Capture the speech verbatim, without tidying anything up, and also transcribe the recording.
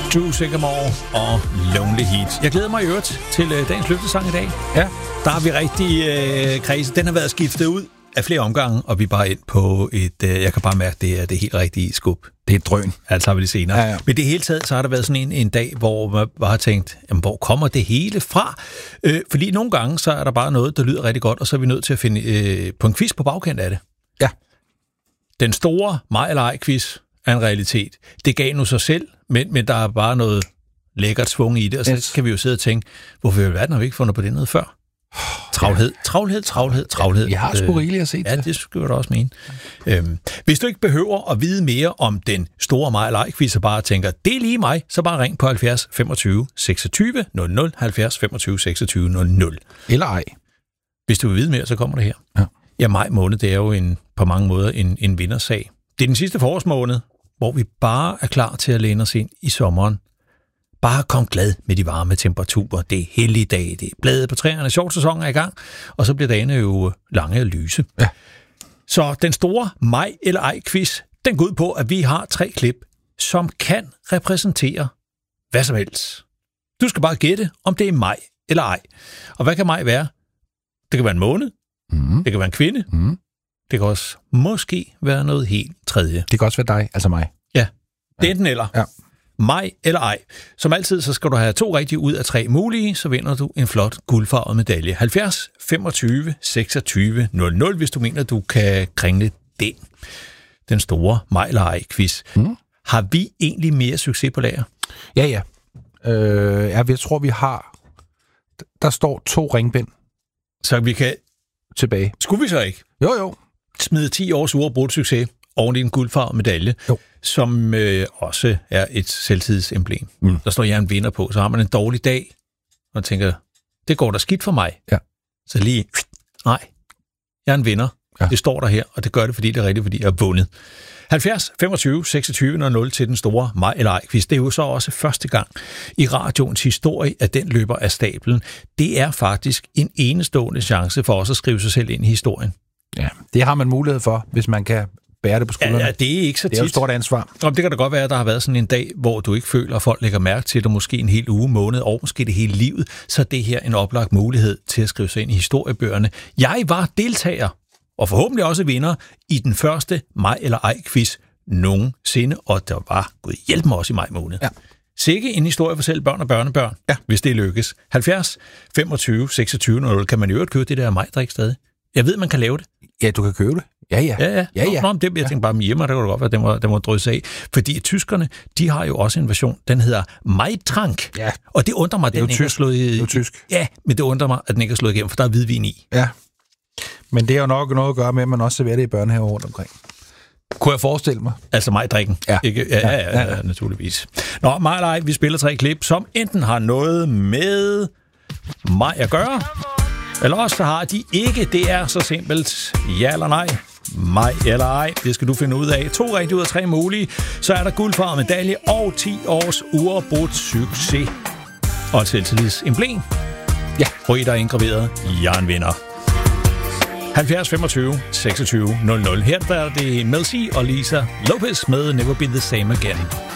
Drew Sycamore og Lonely Heat. Jeg glæder mig i øvrigt til øh, dagens løftesang i dag. Ja. Der har vi rigtig øh, kredse. Den har været skiftet ud af flere omgange, og vi er bare ind på et... Øh, jeg kan bare mærke, det er det helt rigtige skub. Det er et drøn. Altså har vi det senere. Ja, ja. Men det hele taget, så har der været sådan en, en dag, hvor man bare har tænkt, jamen, hvor kommer det hele fra? Øh, fordi nogle gange, så er der bare noget, der lyder rigtig godt, og så er vi nødt til at finde øh, på en quiz på bagkant af det. Ja. Den store mig eller ej quiz er en realitet. Det gav nu sig selv, men, men der er bare noget lækkert svung i det, og så yes. kan vi jo sidde og tænke, hvorfor i verden har vi ikke fundet på det noget før? Travlhed, travlhed, travlhed, travlhed. Jeg har sgu rigeligt at se Ja, det skulle jeg da også mene. Øhm, hvis du ikke behøver at vide mere om den store mig eller ej quiz, og bare tænker, det er lige mig, så bare ring på halvfjerds femogtyve seksogtyve nul nul, halvfjerds femogtyve seksogtyve nul nul. Eller ej. Hvis du vil vide mere, så kommer det her. Ja, ja maj måned, det er jo en, på mange måder en, en vindersag. Det er den sidste forårsmåned, hvor vi bare er klar til at læne os ind i sommeren. Bare kom glad med de varme temperaturer. Det er hellige dage, det er blade på træerne, sjovsæsonen er i gang, og så bliver dagene jo lange og lyse. Ja. Så den store mig eller ej quiz, den går ud på, at vi har tre klip, som kan repræsentere hvad som helst. Du skal bare gætte, om det er mig eller ej. Og hvad kan mig være? Det kan være en måned, mm. det kan være en kvinde, mm. det kan også måske være noget helt tredje. Det kan også være dig, altså mig. Ja, det er enten eller. Ja. Mig eller ej. Som altid, så skal du have to rigtige ud af tre mulige, så vinder du en flot guldfarvet medalje. halvfjerds femogtyve seksogtyve nul nul, hvis du mener, du kan kringle den. Den store mig eller ej quiz. Mm. Har vi egentlig mere succes på lager? Ja, ja. Øh, jeg tror, vi har... Der står to ringbind. Så vi kan... Tilbage. Skulle vi så ikke? Jo, jo. Smide ti års uafbrudt succes oven i en guldfarvet medalje, jo. som øh, også er et selvtidsemblem. Mm. Der står jeg en vinder på, så har man en dårlig dag, og tænker, det går da skidt for mig. Ja. Så lige, nej, jeg er en vinder. Ja. Det står der her, og det gør det, fordi det er rigtigt, fordi jeg har vundet. halvfjerds femogtyve seksogtyve nul nul til den store mig eller ej quiz. Det er jo så også første gang i radioens historie, at den løber af stablen. Det er faktisk en enestående chance for os at skrive sig selv ind i historien. Ja, det har man mulighed for, hvis man kan bære det på skuldrene. Ja, ja, det er ikke så tit. Det er jo et stort ansvar. Om det kan da godt være, at der har været sådan en dag, hvor du ikke føler, at folk lægger mærke til det, måske en hel uge, måned, og måske det hele livet, så er det her en oplagt mulighed til at skrive sig ind i historiebøgerne. Jeg var deltager, og forhåbentlig også vinder, i den første mig eller ej quiz nogensinde, og der var, gud hjælp mig også i maj måned. Ja. Sikke en historie for selv børn og børnebørn, ja. Hvis det lykkes. halvfjerds femogtyve seksogtyve nul nul, kan man jo ikke købe det der majdrik stadig. Jeg ved, man kan lave det. Ja, du kan købe det. Ja, ja. ja, ja. ja, ja. Nå, det, jeg tænkte bare, hjemme, der kunne det godt være, den var, den var drøse af. Fordi tyskerne, de har jo også en version, den hedder Maitrank. Ja. Og det undrer mig, at den ikke tysk. er slået i... Det er jo tysk. Ja, men det undrer mig, at den ikke er slået igennem, for der er hvidvin i. Ja. Men det har jo nok noget at gøre med, at man også serverer det i børnehaver rundt omkring. Kunne jeg forestille mig? Altså mig drikken. Ja. Ikke? Ja, ja, ja, ja, ja, naturligvis. Nå, mig eller ej, vi spiller tre klip, som enten har noget med mig at gøre, eller også så har de ikke. Det er så simpelt. Ja eller nej. Mig eller ej. Det skal du finde ud af. To rigtige ud af tre mulige. Så er der guldfarvet medalje og ti års uafbrudt succes. Og et selvtillidsemblem. Ja. Hvor I der er indgraveret. Jeg er en vinder. halvfjerds femogtyve seksogtyve nul nul. Her der er det Mel C og Lisa Lopez med Never Be The Same Again.